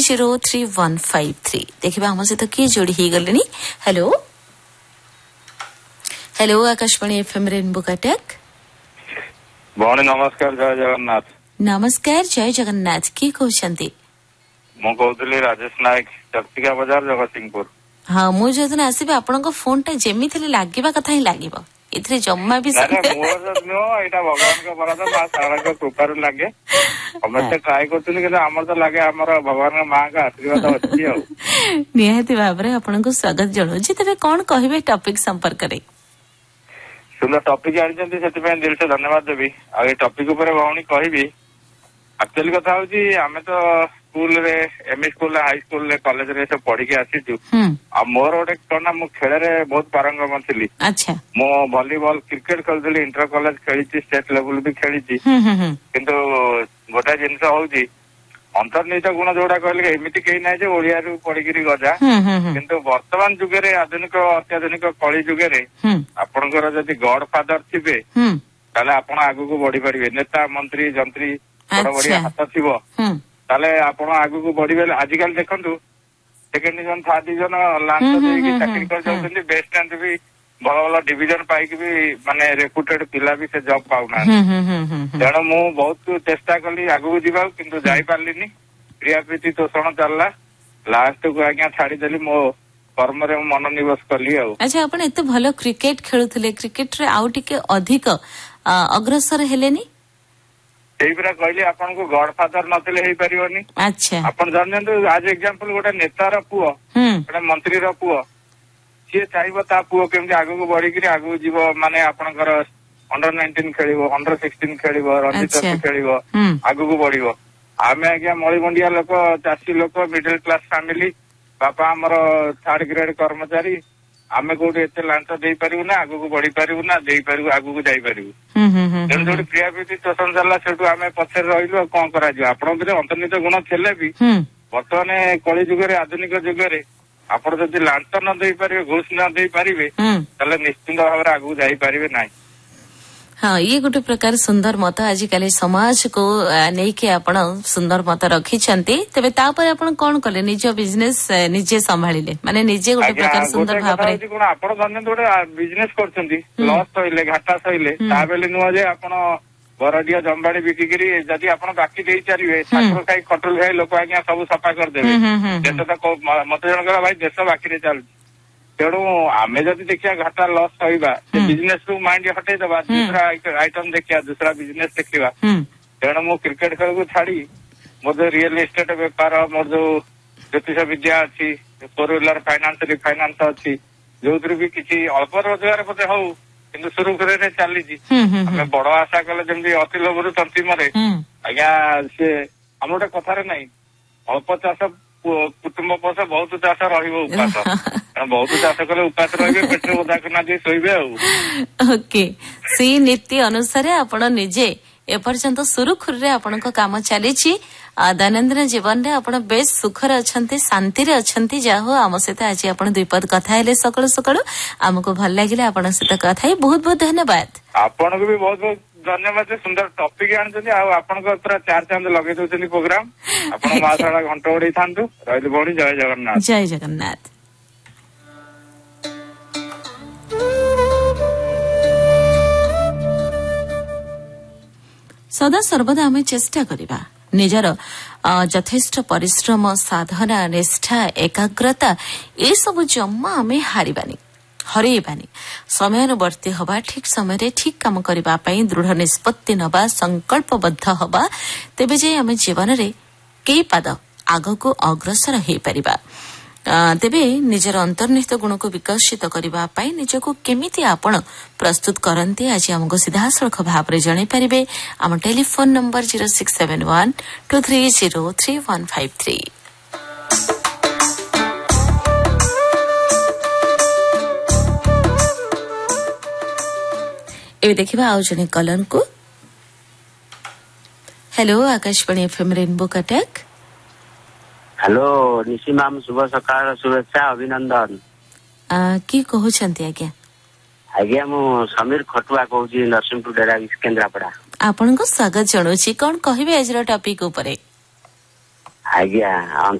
23033153 देखिबा हम सहित किए जोड़ी ही गलेनी। Hello hello Akashvani FM rainbow Cuttack. भौणी नमस्कार, जय जगन्नाथ। नमस्कार, जय जगन्नाथ। की कहउछंती? मु कहउतली राजेश नायक, चर्चिका बाजार, जगतसिंहपुर। हाँ, मु जदन आसीबे आपनका फोन टा जेमिथिले लागिबा कथा ही लागिबो। इथरे जम्मा भी ना मोर नो एटा भगवान का बराद मा सारा को कृपा रे लागे। समस्त ट्राई करथुनी कि हमर तो लागे हमर भगवान का मां का आशीर्वाद अछि आ। निहाती भाबरे आपनको स्वागत जणो छी। तबे कोन कहिबे टॉपिक संपर्क करे? सुंदर टॉपिक आनिचंती, सेति पे दिल से धन्यवाद देबी। आ ए टॉपिक ऊपर भौणी कहिबी। एक्चुअली कथा होची हमें तो स्कूल रे एमई स्कूल हाई स्कूल रे कॉलेज रे सब पढ़ी के आसीचु। आ मोर ओटे कोना मु खेल रे बहुत पारंगम थिली। अच्छा, मो volleyball cricket खेलथली, inter college खेलीची, state level भी खेलीची। किंतु गोटा जिनस होची अंतर्निहित गुण जोड़ा कहले एमिति केही नाही जे ओडिया रु पढ़िगिरी गजा। किंतु वर्तमान जुगे रे आधुनिक अत्याधुनिक कली जुगे रे आपनकर जदि गॉड फादर थिबे ताले आपण आगु को बढ़ी परिबे। नेता मंत्री जंत्री बड़ बढ़िया हाथ थिबो ताले आपण आगु को बढ़िबे। आजिकल देखंतु second division third division launch देकी चाकरी कर जाउछन्ती, बेस्ट एंड भी भल भल डिवीजन पाइक भी माने रेपुटेड पिला भी से जॉब पाउना। तेणु मु बहुत चेष्टा कली आगु जीवा, किंतु जाई पारलिनी। प्रिया प्रीति तोषण चलला, लास्ट को आज्ञा छाड़ी देली, मो कर्म रे मनोनिवेश कली। अच्छा, आपण एते भलो क्रिकेट खेलुथिले, क्रिकेट रे आउ टिके अधिक अग्रसर हेलेनी? सेही कहली आपन को गॉड फादर नथिले हेई परियोनी। अच्छा, आपण जानंतु आज एग्जांपल गोटे नेतार पुओ, गोटे मंत्री रो पुओ, सी चाहिए ता पुओ केमती आगु को बढ़ी कि आगु जीव, माने आपनकर अंडर 19 खेलिबो, अंडर 16 खेलिबो, रणजी ट्रॉफी खेलिबो, आगु को बढ़िबो। आमे आज्ञा मळीबंडिया लोक, चासी लोक, मिडिल क्लास फैमिली, बापा हमर थर्ड ग्रेड कर्मचारी, आमे कोठी एते लांच देई परिबु ना, आगु को बढ़ी परिबु ना, देई परिबु, आगु को जाई परिबु। तेणु जोटी प्रिया प्रीति तोषण चलला सेठू आमे पछरे रहिलु। कोन करा जियो? आपण भितर अंतर्निहित गुण थिले भी वर्तमान कली जुग रे, आधुनिक जुग रे आपण जदि लांच न देई परिबे, घूस न देई परिबे, ताले निश्चित भाव आगु जाई परिबे नाही। हाँ, ये गोटे प्रकार सुंदर मत आजिकल समाज को नहीं कि आपण सुंदर मत रखिछंती। तबे तापर आपण कोन कले? निज बिजनेस निजे संभाळिले, माने निजे गोटे प्रकार सुंदर भाव रे कोन आपण जन्ने गोटे बिजनेस करछंती, लॉस होइले, घाटा होइले, ता बेले नुवा जे आपण बरडिया जंबाड़ी बिकिगिरी जदि आपण बाकी देई चारिबे, ठाकुर खाई खटल खाई लोक आज्ञा सब सफा कर देबे। देश तो मत जण करा भाई देश बाकी रे चल। तेणु आमे जदि देखिया घाटा लॉस होइबा, बिजनेस रु माइंड हटै दबा, दूसरा आइटम देखिया, दूसरा बिजनेस देखिबा। तेणु मो क्रिकेट खेल को छाड़ी मोर जो रियल एस्टेट व्यापार, मोर जो ज्योतिष विद्या अछि, फोर व्हीलर फाइनेंस रिफाइनेंस अछि, जोथि भी किछि अल्प रोजगार पते हो किंतु शुरू करे चली। आमे बड़ आशा कले जेमति अति लोभरु तंती मरे आज्ञा, से हम गोटे कथारे नाही, अल्प चाष कुटुंब पोष, बहुत चाष रहिबो उपास। बहुत चाष कले उपास रहिबे, पेटरे ओदा कना दे सोइबे। ओके, सी नीति अनुसार आपण निजे एपर्यंत सुरुखुर रे आपनका काम चलीछि। दैनंदिन जीवन रे आपण बेस सुखर अछंती, शांति रे अछंती। जाहो आम सहित आज आपण दुई पद कथा हेले सकाळु सकाळु, हमको भल लागिले आपण सहित कथा ही। बहुत बहुत धन्यवाद। आपण को भी बहुत बहुत धन्यवाद। सुंदर टॉपिक आनछंती, आ आपण को पूरा चार चांद लगे दोछंती प्रोग्राम। आपण मासाळा घंटा ओडै थांतु। रहिल भौणी, जय जगन्नाथ। जय जगन्नाथ। सदा सर्वदा आमे चेष्टा करिबा निजर यथेष्ट परिश्रम, साधना, निष्ठा, एकाग्रता ए सब जम्मा आमे हरेबानी। समयानुवर्ती हवा, ठीक समय रे ठीक काम करिबा पई दृढ़ निष्पत्ति नबा, संकल्पबद्ध हवा, तेबे जे आमे जीवन रे केई पाद आगो को अग्रसर हे परिबा। तेबे निजर अंतर्निहित गुण को विकसित करबा पई निजको केमिति आपण प्रस्तुत करंती आज हमको सीधा सड़क भाव रे जणे परिबे। हम टेलीफोन नंबर 067123033153। ए देखिबा आउ जने कलन को। Hello, Akashvani FM rainbow Cuttack. Hello Nishi ma'am, शुभ सकाळ, शुभेच्छा, अभिनंदन। की कहउछंती आज्ञा? आज्ञा मु समीर खटुआ कहउची, नरसिंहपुर डेरा केन्द्रापड़ा। आपनको स्वागत जणुची। कोन कहिबे आज रो टॉपिक ऊपरे? आज्ञा